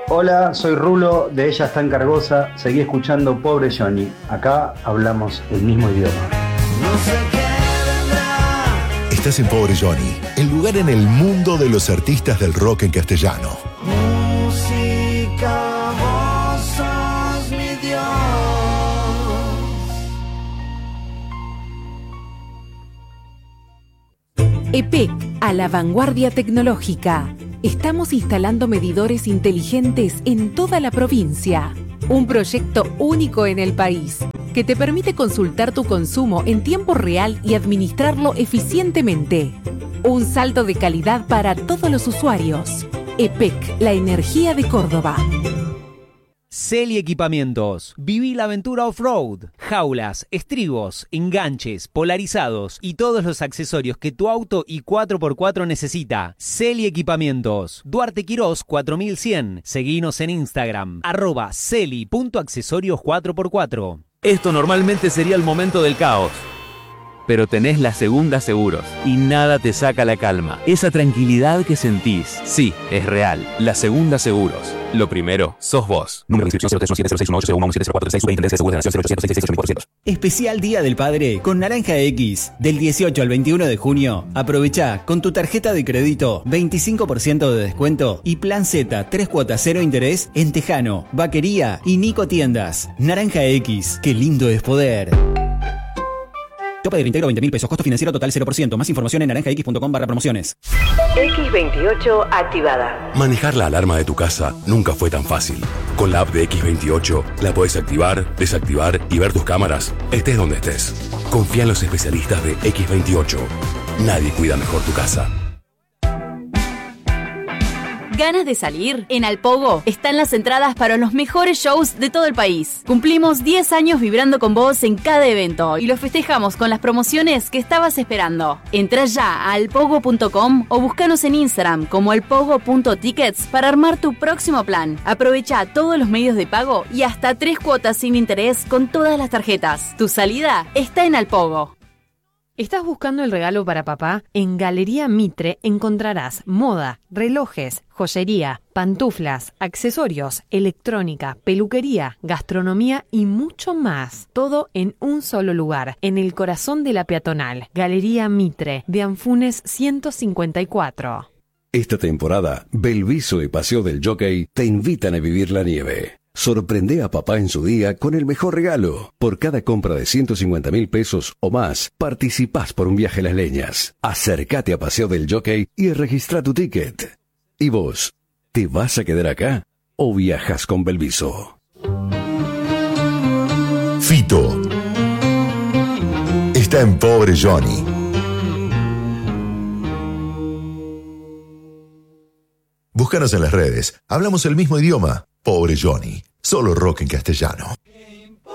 Hola, soy Rulo, de Ella está en Cargosa. Seguí escuchando Pobre Johnny. Acá hablamos el mismo idioma. No sé qué vendrá. Estás en Pobre Johnny, el lugar en el mundo de los artistas del rock en castellano. Música, vos sos mi Dios. EPEC, a la vanguardia tecnológica. Estamos instalando medidores inteligentes en toda la provincia. Un proyecto único en el país que te permite consultar tu consumo en tiempo real y administrarlo eficientemente. Un salto de calidad para todos los usuarios. EPEC, la energía de Córdoba. Celi Equipamientos. Viví la aventura off-road. Jaulas, estribos, enganches, polarizados y todos los accesorios que tu auto y 4x4 necesita. Celi Equipamientos. Duarte Quirós 4100. Seguinos en Instagram. @celi.accesorios 4x4. Esto normalmente sería el momento del caos. Pero tenés la Segunda Seguros y nada te saca la calma. Esa tranquilidad que sentís, sí, es real. La Segunda Seguros. Lo primero, sos vos. Número de inscripción 0317061801170436 Especial Día del Padre con Naranja X. Del 18 al 21 de junio, aprovecha con tu tarjeta de crédito 25% de descuento y Plan Z 3 cuotas 0 interés en Tejano, Vaquería y Nico Tiendas. Naranja X, qué lindo es poder. Tope de reintegro 20.000 pesos. Costo financiero total 0%. Más información en naranjax.com/promociones. X28 activada. Manejar la alarma de tu casa nunca fue tan fácil. Con la app de X28 la podés activar, desactivar y ver tus cámaras, estés donde estés. Confía en los especialistas de X28. Nadie cuida mejor tu casa. ¿Ganas de salir? En Alpogo están las entradas para los mejores shows de todo el país. Cumplimos 10 años vibrando con vos en cada evento y lo festejamos con las promociones que estabas esperando. Entrá ya a alpogo.com o búscanos en Instagram como alpogo.tickets para armar tu próximo plan. Aprovecha todos los medios de pago y hasta 3 cuotas sin interés con todas las tarjetas. Tu salida está en Alpogo. ¿Estás buscando el regalo para papá? En Galería Mitre encontrarás moda, relojes, joyería, pantuflas, accesorios, electrónica, peluquería, gastronomía y mucho más. Todo en un solo lugar, en el corazón de la peatonal. Galería Mitre, de Anfunes 154. Esta temporada, Belviso y Paseo del Jockey te invitan a vivir la nieve. Sorprende a papá en su día con el mejor regalo. Por cada compra de 150.000 pesos o más, participás por un viaje a Las Leñas. Acércate a Paseo del Jockey y registra tu ticket. ¿Y vos? ¿Te vas a quedar acá o viajas con Belviso? Fito está en Pobre Johnny. Búscanos en las redes. Hablamos el mismo idioma. Pobre Johnny. Solo rock en castellano.